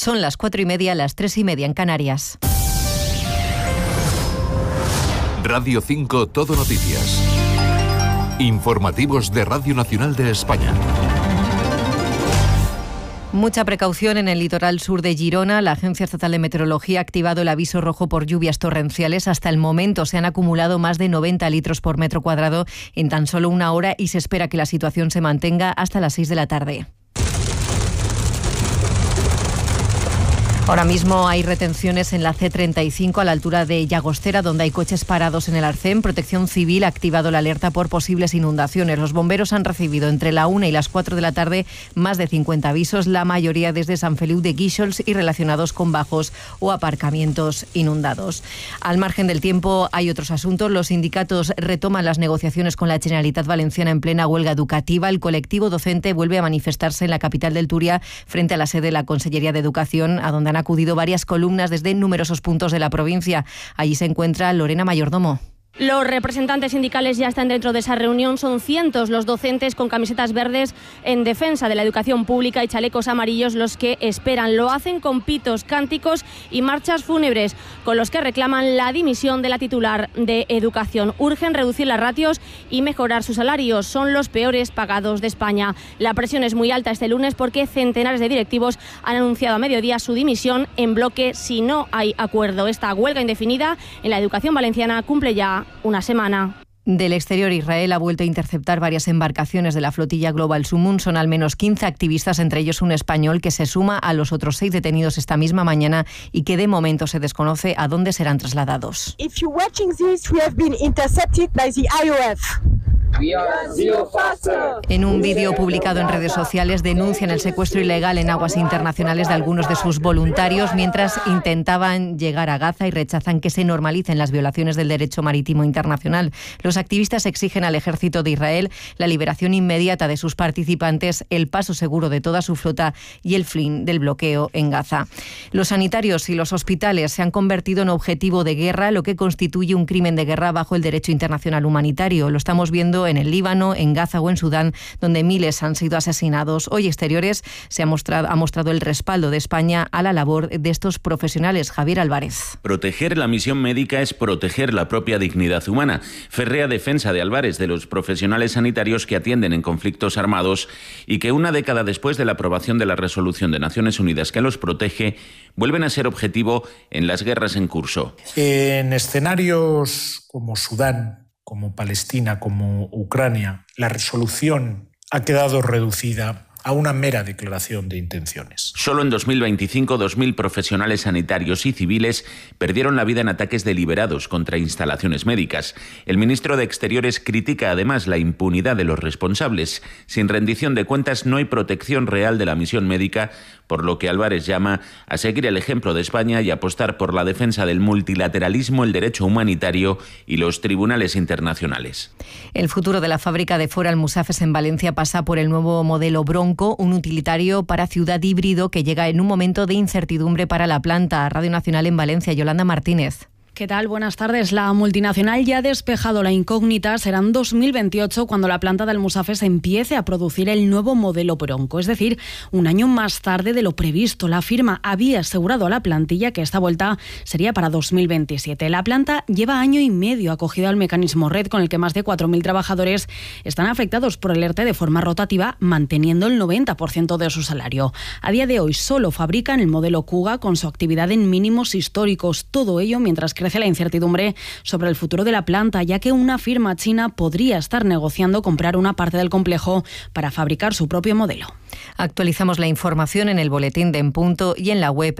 Son las 4:30, las 3:30 en Canarias. Radio 5 Todo Noticias. Informativos de Radio Nacional de España. Mucha precaución en el litoral sur de Girona. La Agencia Estatal de Meteorología ha activado el aviso rojo por lluvias torrenciales. Hasta el momento se han acumulado más de 90 litros por metro cuadrado en tan solo una hora y se espera que la situación se mantenga hasta las 6 de la tarde. Ahora mismo hay retenciones en la C35 a la altura de Llagostera, donde hay coches parados en el Arcén. Protección Civil ha activado la alerta por posibles inundaciones. Los bomberos han recibido entre la 1 y las 4 de la tarde más de 50 avisos, la mayoría desde Sant Feliu de Guíxols y relacionados con bajos o aparcamientos inundados. Al margen del tiempo hay otros asuntos. Los sindicatos retoman las negociaciones con la Generalitat Valenciana en plena huelga educativa. El colectivo docente vuelve a manifestarse en la capital del Túria frente a la sede de la Consellería de Educación, a donde han acudido varias columnas desde numerosos puntos de la provincia. Allí se encuentra Lorena Mayordomo. Los representantes sindicales ya están dentro de esa reunión. Son cientos los docentes con camisetas verdes en defensa de la educación pública y chalecos amarillos los que esperan. Lo hacen con pitos, cánticos y marchas fúnebres, con los que reclaman la dimisión de la titular de Educación. Urgen reducir las ratios y mejorar sus salarios. Son los peores pagados de España. La presión es muy alta este lunes porque centenares de directivos han anunciado a mediodía su dimisión en bloque si no hay acuerdo. Esta huelga indefinida en la educación valenciana cumple ya una semana. Del exterior, Israel ha vuelto a interceptar varias embarcaciones de la flotilla Global Sumun. Son al menos 15 activistas, entre ellos un español, que se suma a los otros 6 detenidos esta misma mañana y que de momento se desconoce a dónde serán trasladados. En un vídeo publicado en redes sociales denuncian el secuestro ilegal en aguas internacionales de algunos de sus voluntarios mientras intentaban llegar a Gaza y rechazan que se normalicen las violaciones del derecho marítimo internacional. Los activistas exigen al ejército de Israel la liberación inmediata de sus participantes, el paso seguro de toda su flota y el fin del bloqueo en Gaza. Los sanitarios y los hospitales se han convertido en objetivo de guerra, lo que constituye un crimen de guerra bajo el derecho internacional humanitario. Lo estamos viendo en el Líbano, en Gaza o en Sudán, donde miles han sido asesinados. Hoy Exteriores ha mostrado el respaldo de España a la labor de estos profesionales. Javier Álvarez. Proteger la misión médica es proteger la propia dignidad humana. Férrea defensa de Álvarez de los profesionales sanitarios que atienden en conflictos armados y que una década después de la aprobación de la resolución de Naciones Unidas que los protege, vuelven a ser objetivo en las guerras en curso. En escenarios como Sudán, como Palestina, como Ucrania, la resolución ha quedado reducida a una mera declaración de intenciones. Solo en 2025, 2.000 profesionales sanitarios y civiles perdieron la vida en ataques deliberados contra instalaciones médicas. El ministro de Exteriores critica además la impunidad de los responsables. Sin rendición de cuentas no hay protección real de la misión médica, por lo que Álvarez llama a seguir el ejemplo de España y apostar por la defensa del multilateralismo, el derecho humanitario y los tribunales internacionales. El futuro de la fábrica de Ford Almusafes en Valencia pasa por el nuevo modelo Bronco, un utilitario para ciudad híbrido que llega en un momento de incertidumbre para la planta. Radio Nacional en Valencia, Yolanda Martínez. ¿Qué tal? Buenas tardes. La multinacional ya ha despejado la incógnita. Será en 2028 cuando la planta de Almusafes empiece a producir el nuevo modelo Bronco, es decir, un año más tarde de lo previsto. La firma había asegurado a la plantilla que esta vuelta sería para 2027. La planta lleva año y medio acogida al mecanismo Red, con el que más de 4.000 trabajadores están afectados por el ERTE de forma rotativa, manteniendo el 90% de su salario. A día de hoy solo fabrican el modelo Kuga con su actividad en mínimos históricos. Todo ello mientras crece la incertidumbre sobre el futuro de la planta, ya que una firma china podría estar negociando comprar una parte del complejo para fabricar su propio modelo. Actualizamos la información en el boletín de En Punto y en la web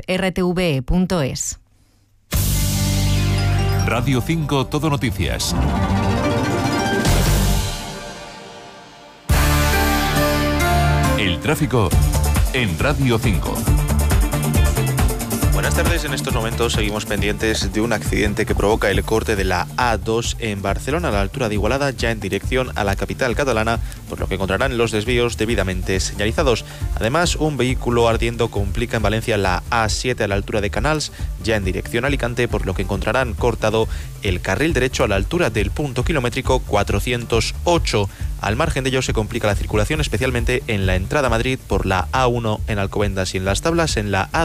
rtve.es. Radio 5 Todo Noticias. El tráfico en Radio 5. Buenas tardes. En estos momentos seguimos pendientes de un accidente que provoca el corte de la A2 en Barcelona a la altura de Igualada, ya en dirección a la capital catalana, por lo que encontrarán los desvíos debidamente señalizados. Además, un vehículo ardiendo complica en Valencia la A7 a la altura de Canals, ya en dirección a Alicante, por lo que encontrarán cortado el carril derecho a la altura del punto kilométrico 408. Al margen de ello se complica la circulación, especialmente en la entrada a Madrid por la A1 en Alcobendas y en Las Tablas, en la A2